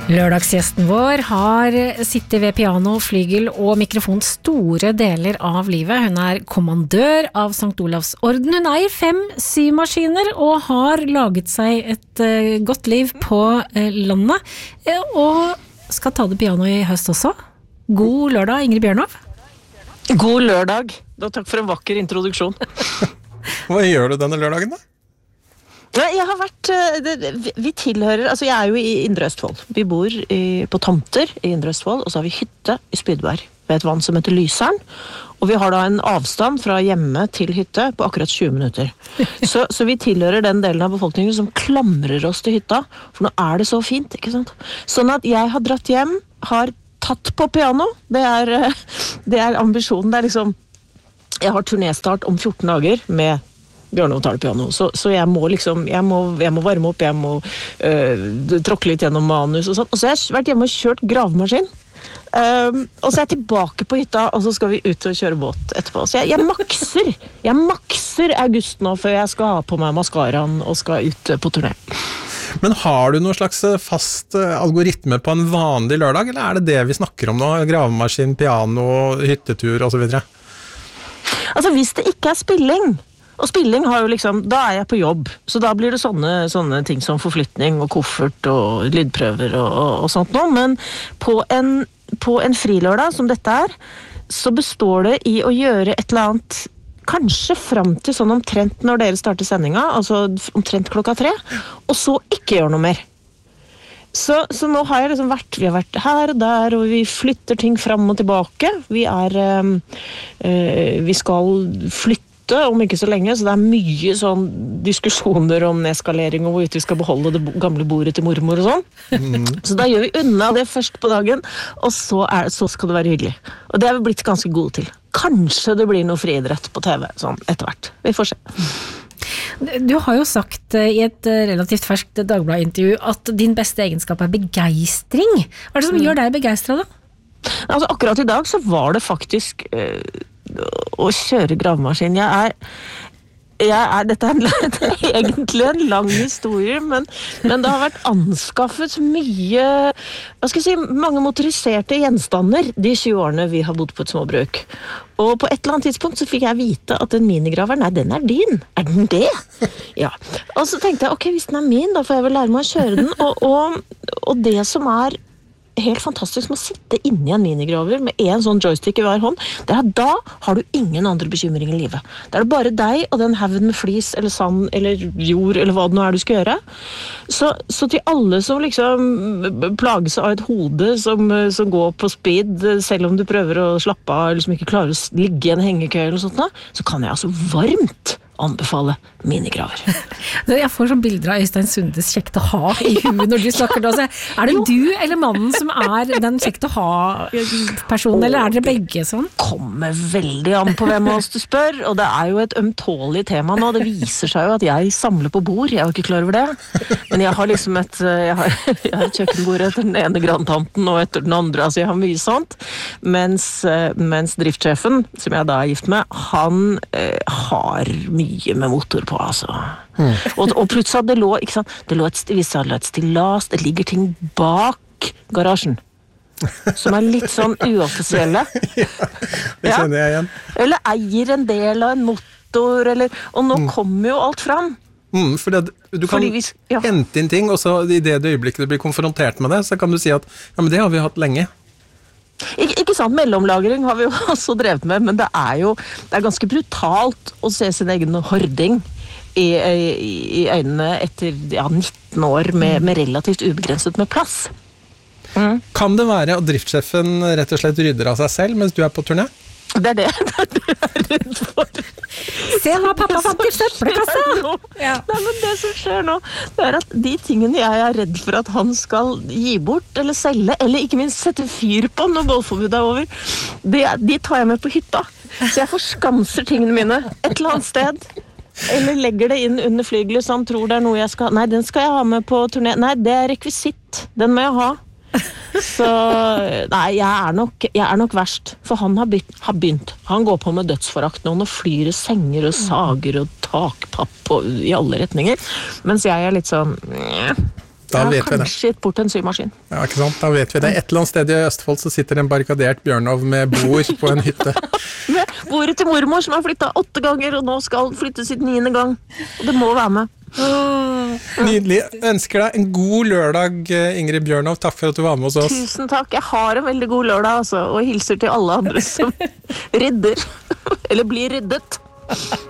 Lørdagsgjesten vår har sittet ved piano, flygel og mikrofon store deler av livet. Hun kommandør av St. Olavs Orden. Hun eier 5 symaskiner og har laget seg et godt liv på landet. Og skal ta det piano i høst også. God lørdag, Ingrid Bjørnov. God lørdag. Takk for en vakker introduksjon. Hva gjør du denne lørdagen da? Jeg har vært, vi tilhører, altså jeg jo i Indre Østfold. Vi bor på Tomter i Indre Østfold, og så har vi hytte i Spydberg ved et vann som heter Lyseren. Og vi har da en avstand fra hjemme til hytte på akkurat 20 minutter. Så vi tilhører den delen av befolkningen som klamrer oss til hytta, for nå det så fint, ikke sant? Sånn at jeg har dratt hjem, har tatt på piano, det ambisjonen, det liksom, jeg har turnéstart om 14 dager med Bjørnov tar det piano, så jeg må liksom, jeg må varme opp, jeg må tråkke litt gjennom manus og sånt, og så har jeg vært hjemme og kjørt gravemaskin, og så jeg tilbake på hytta, og så skal vi ut og kjøre båt etterpå, så jeg makser august nå, før jeg skal ha på meg maskaraen og skal ut på turné. Men har du noen slags fast algoritme på en vanlig lørdag, eller det det vi snakker om nå? Gravemaskin, piano, hyttetur og så videre? Altså hvis det ikke spilling, og spilling har jo liksom, da jeg på jobb, så da blir det sånne ting som forflytning og koffert og lydprøver og sånt noe, men på en frilørdag som dette så består det i å gjøre et eller annet, kanskje frem til sånn omtrent når dere starter sendinga, altså omtrent 3:00, og så ikke gjøre noe mer. Så nå har jeg liksom vi har vært her og der, og vi flytter ting frem og tilbake. Vi skal flytte om ikke så lenge, så det mye sånn diskusjoner om nedskalering og hvorvidt vi skal beholde det gamle bordet til mormor og sånn. Så da gjør vi unna det først på dagen, og så skal det være hyggelig. Og det vi blitt ganske gode til. Kanskje det blir noe friidrett på TV, sånn etter hvert. Vi får se. Du har jo sagt i et relativt ferskt Dagbladet-intervju at din beste egenskap begeistring. Hva det som gjør deg begeistret da? Altså akkurat i dag så var det faktisk å kjøre gravemaskin. Dette egentlig en lang historie, men det har vært anskaffet mye, mange motoriserte gjenstander de 20 årene vi har bodd på et småbruk. Og på et eller annet tidspunkt så fikk jeg vite at den minigraver, nei, den din. Den det? Ja. Og så tenkte jeg, ok, hvis den min, da får jeg vel lære meg å kjøre den. Og det som helt fantastisk med å sitte inne i en minigraver med en sånn joystick i hver hånd, da har du ingen andre bekymringer i livet. Det bare deg og den haugen med flis eller sand eller jord eller hva det nå du skal gjøre. Så til alle som liksom plages av et hode som går på speed, selv om du prøver å slappe av eller som ikke klarer å ligge i en hengekøy eller noe sånt, så kan jeg altså varmt anbefale minigraver. Jeg får sånn bilder av Øystein Sundes kjekt å ha i huet når du snakker da. Det du eller mannen som den kjekt å ha-personen, eller det begge sånn? Kommer veldig an på hvem av oss du spør, og det jo et ømtålig tema nå. Det viser seg jo at jeg samler på bord, jeg jo ikke klar over det. Men jeg har liksom jeg har et kjøkkenbord etter den ene grandtanten og etter den andre, altså jeg har mye sånt. Mens driftssjefen, som jeg da gift med, han har mye med motor på, altså. Og plutselig det lå et stillas, det ligger ting bak garasjen, som litt sånn uoffisielle. Ja, det kjenner jeg igjen. Eller eier en del av en motor, og nå kommer jo alt fram. Fordi du kan hente inn ting, og så i det øyeblikket du blir konfrontert med det, så kan du si at ja, men det har vi hatt lenge. Ikke sant, mellomlagring har vi jo også drevet med, men det ganske brutalt å se sin egen hording i øynene etter 19 år med relativt ubegrenset med plass. Kan det være at driftssjefen rett og slett rydder av seg selv mens du på turné? Det det du redd for. Se hva pappa fant i søppelkassa! Ja. Nei, men det som skjer nå, det at de tingene jeg redd for at han skal gi bort, eller selge, eller ikke minst sette fyr på når golfforbudet over, de tar jeg med på hytta. Så jeg forskamser tingene mine et eller annet sted. Eller legger det inn under flygelet, så han tror det noe jeg skal... Nei, den skal jeg ha med på turné. Nei, det rekvisitt. Den må jeg ha. Så nei, jeg nok verst, for han har begynt. Han går på med dødsforakt nå, og flyr senger og sager og takpapp og, i alle retninger, mens jeg litt sånn Da vet vi det. Kanskje gitt bort en symaskin. Ja, ikke sant? Da vet vi det. Et eller annet sted i Østfold så sitter en barrikadert Bjørnov med bord på en hytte. Med bordet til mormor som har flyttet 8 ganger, og nå skal flytte sitt 9. gang. Og det må være med. Nydelig. Ønsker deg en god lørdag, Ingrid Bjørnov. Takk for at du var med hos oss. Tusen takk. Jeg har en veldig god lørdag, altså, og hilser til alle andre som rydder. Eller blir ryddet.